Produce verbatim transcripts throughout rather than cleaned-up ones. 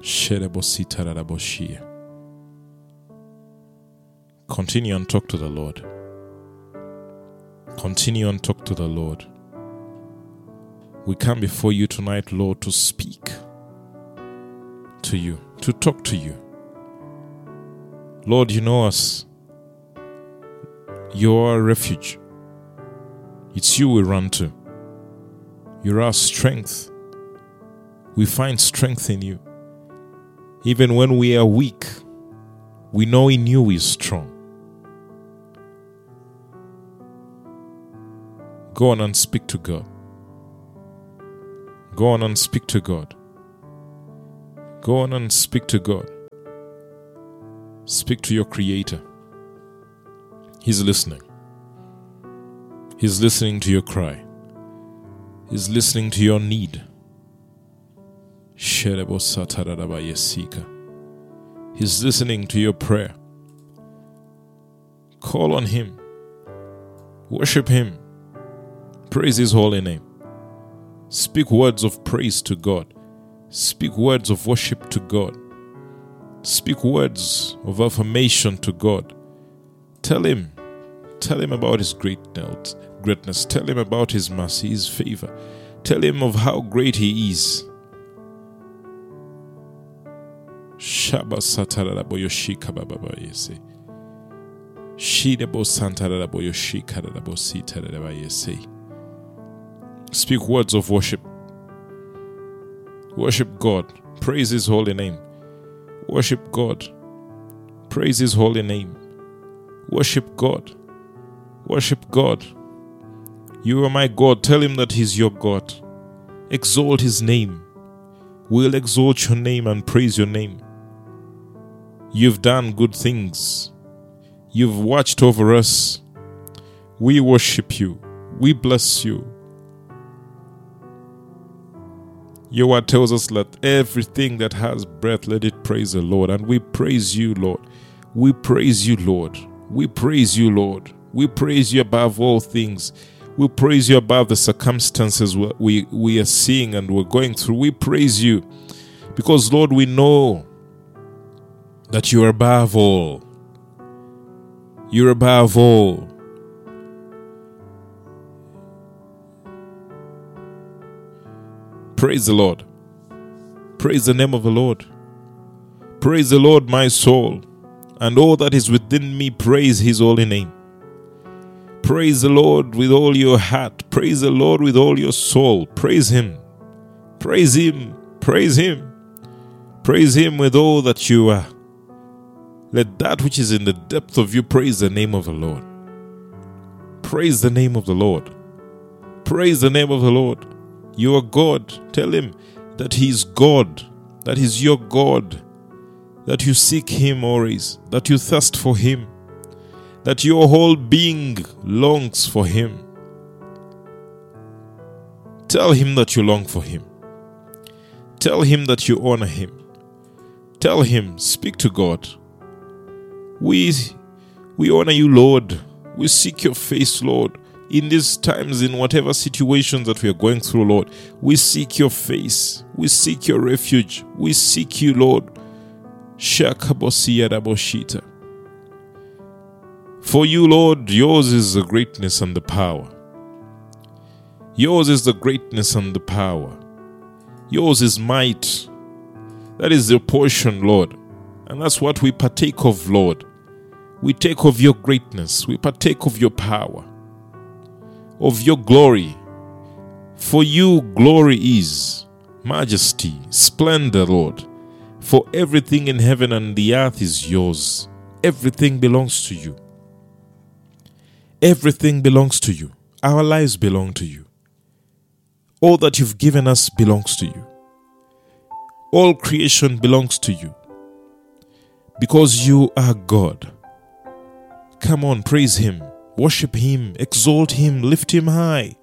Continue and talk to the Lord. Continue and talk to the Lord. We come before you tonight, Lord, to speak to you, to talk to you. Lord, you know us. You're our refuge. It's you we run to. You're our strength. We find strength in you. Even when we are weak, we know in you we are strong. Go on and speak to God. Go on and speak to God. Go on and speak to God. Speak to your Creator. He's listening. He's listening to your cry. He's listening to your need. He's listening to your prayer. Call on Him. Worship Him. Praise His holy name. Speak words of praise to God. Speak words of worship to God. Speak words of affirmation to God. Tell Him. Tell Him about His greatness. greatness. Tell Him about His mercy, His favor. Tell Him of how great He is. Shaba satara boyoshika baba yese. Shidebo santara boyoshika rabo sitara yese. Speak words of worship. Worship God. Praise His holy name. Worship God. Praise His holy name. Worship God. Worship God. You are my God. Tell Him that He's your God. Exalt His name. We'll exalt your name and praise your name. You've done good things. You've watched over us. We worship you. We bless you. Your word tells us that everything that has breath, let it praise the Lord. And we praise you, Lord. We praise you, Lord. We praise you, Lord. We praise you above all things. We praise you above the circumstances we, we are seeing and we're going through. We praise you because, Lord, we know that you are above all. You're above all. Praise the Lord. Praise the name of the Lord. Praise the Lord, my soul, and all that is within me, praise His holy name. Praise the Lord with all your heart. Praise the Lord with all your soul. Praise Him. Praise Him. Praise Him. Praise Him with all that you are. Let that which is in the depth of you praise the name of the Lord. Praise the name of the Lord. Praise the name of the Lord. You are God. Tell Him that He is God, that He's your God, that you seek Him always, that you thirst for Him, that your whole being longs for Him. Tell Him that you long for Him. Tell Him that you honor Him. Tell Him, speak to God. We, we honor you, Lord. We seek your face, Lord. In these times, in whatever situations that we are going through, Lord, we seek your face. We seek your refuge. We seek you, Lord. Shakabosiyadaboshita. For you, Lord, yours is the greatness and the power. Yours is the greatness and the power. Yours is might. That is your portion, Lord. And that's what we partake of, Lord. We take of your greatness. We partake of your power, of your glory. For you, glory is majesty, splendor, Lord. For everything in heaven and the earth is yours. Everything belongs to you. Everything belongs to you. Our lives belong to you. All that you've given us belongs to you. All creation belongs to you. Because you are God. Come on, praise Him. Worship Him. Exalt Him. Lift Him high.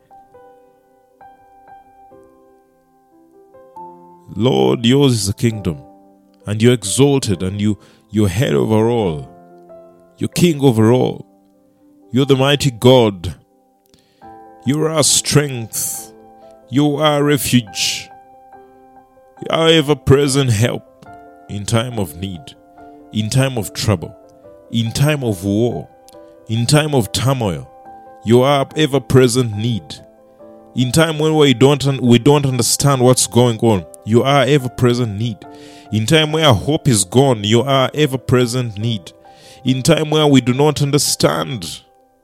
Lord, yours is the kingdom. And you're exalted and you, you're head over all. You're king over all. You're the mighty God. You're our strength. You are our refuge. You are ever-present help. in time of need, in time of trouble, in time of war, in time of turmoil. You are ever-present need. In time when we don't we don't understand what's going on, you are ever-present need. In time where hope is gone, you are ever-present need. In time where we do not understand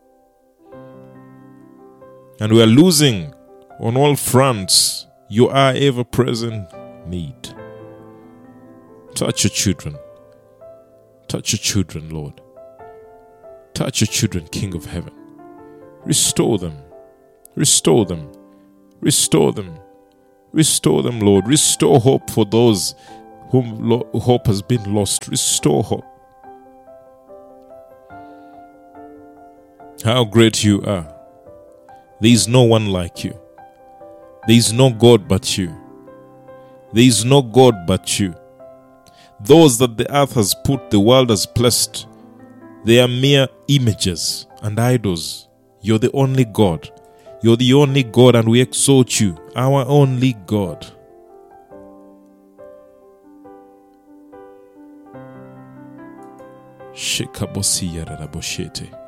and we are losing on all fronts, you are ever-present need. Touch your children. Touch your children, Lord. Touch your children, King of Heaven. Restore them. Restore them. Restore them. Restore them, Lord. Restore hope for those whom lo- hope has been lost. Restore hope. How great you are. There is no one like you. There is no God but you. There is no God but you. Those that the earth has put, the world has blessed, they are mere images and idols. You're the only God. You're the only God, and we exalt you, our only God. Shekabosi yararaboshete.